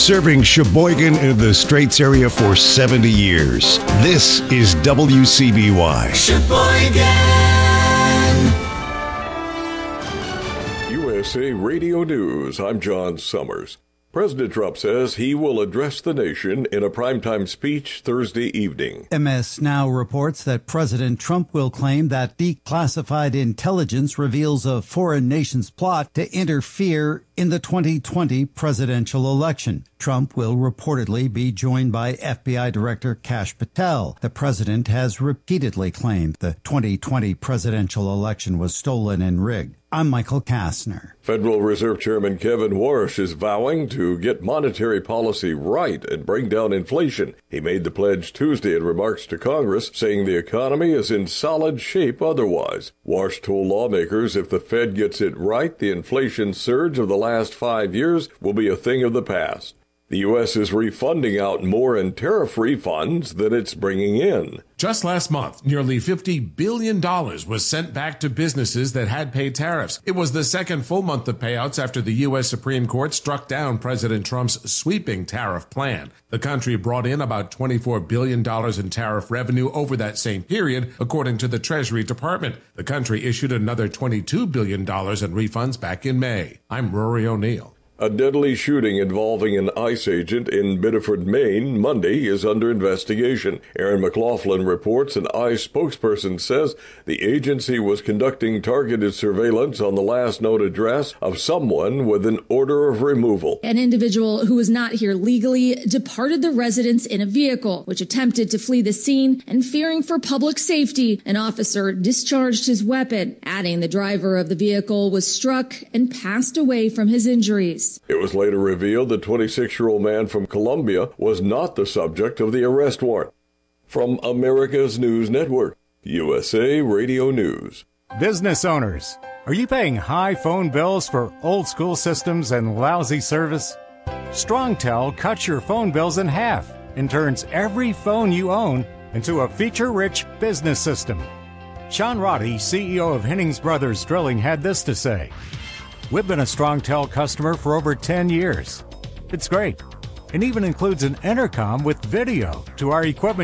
Serving Sheboygan and the Straits area for 70 years. This is WCBY. Sheboygan. USA Radio News. I'm John Summers. President Trump says he will address the nation in a primetime speech Thursday evening. MS Now reports that President Trump will claim that declassified intelligence reveals a foreign nation's plot to interfere in the 2020 presidential election. Trump will reportedly be joined by FBI Director Kash Patel. The president has repeatedly claimed the 2020 presidential election was stolen and rigged. I'm Michael Kastner. Federal Reserve Chairman Kevin Warsh is vowing to get monetary policy right and bring down inflation. He made the pledge Tuesday in remarks to Congress, saying the economy is in solid shape otherwise. Warsh told lawmakers if the Fed gets it right, the inflation surge of the last 5 years will be a thing of the past. The U.S. is refunding out more in tariff refunds than it's bringing in. Just last month, nearly $50 billion was sent back to businesses that had paid tariffs. It was the second full month of payouts after the U.S. Supreme Court struck down President Trump's sweeping tariff plan. The country brought in about $24 billion in tariff revenue over that same period, according to the Treasury Department. The country issued another $22 billion in refunds back in May. I'm Rory O'Neill. A deadly shooting involving an ICE agent in Biddeford, Maine, Monday is under investigation. Aaron McLaughlin reports an ICE spokesperson says the agency was conducting targeted surveillance on the last known address of someone with an order of removal. An individual who was not here legally departed the residence in a vehicle, which attempted to flee the scene, and fearing for public safety, an officer discharged his weapon, adding the driver of the vehicle was struck and passed away from his injuries. It was later revealed the 26-year-old man from Colombia was not the subject of the arrest warrant. From America's News Network, USA Radio News. Business owners, are you paying high phone bills for old school systems and lousy service? StrongTel cuts your phone bills in half and turns every phone you own into a feature-rich business system. Sean Roddy, CEO of Hennings Brothers Drilling, had this to say. We've been a StrongTel customer for over 10 years. It's great. It even includes an intercom with video to our equipment